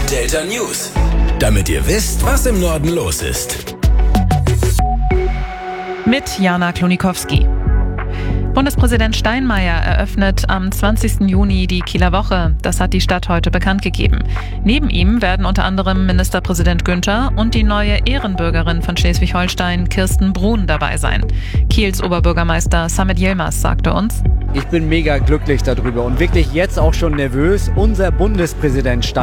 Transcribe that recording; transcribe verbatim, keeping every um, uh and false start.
Delta News, damit ihr wisst, was im Norden los ist. Mit Jana Klonikowski. Bundespräsident Steinmeier eröffnet am zwanzigsten Juni die Kieler Woche. Das hat die Stadt heute bekannt gegeben. Neben ihm werden unter anderem Ministerpräsident Günther und die neue Ehrenbürgerin von Schleswig-Holstein, Kirsten Brun, dabei sein. Kiels Oberbürgermeister Samet Yilmaz sagte uns: Ich bin mega glücklich darüber und wirklich jetzt auch schon nervös. Unser Bundespräsident Steinmeier